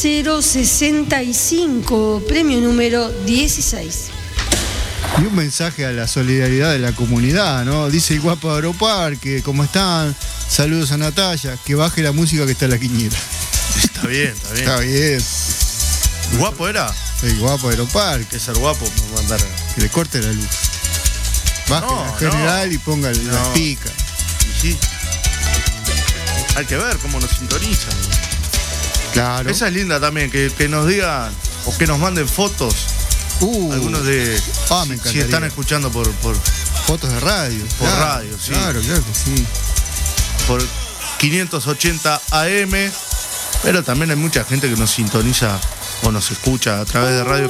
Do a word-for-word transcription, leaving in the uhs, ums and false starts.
cero sesenta y cinco, premio número dieciséis. Y un mensaje a la solidaridad de la comunidad, ¿no? Dice el guapo de Aeroparque, ¿cómo están? Saludos a Natalia, que baje la música que está en la quiniela. Está bien, está bien. Está bien. ¿Guapo era? El guapo de Aeroparque. Que ser guapo, me mandaron. Que le corte la luz. Baje No, la general no. y ponga No. las picas. Y sí. Hay que ver cómo nos sintonizan. Claro. Esa es linda también, que, que nos digan o que nos manden fotos. Uh, Algunos de. ah, me si encantaría. están escuchando por, por, Fotos de radio. Por claro, radio, sí. Claro, claro que sí. por quinientos ochenta A M. Pero también hay mucha gente que nos sintoniza o nos escucha a través de radio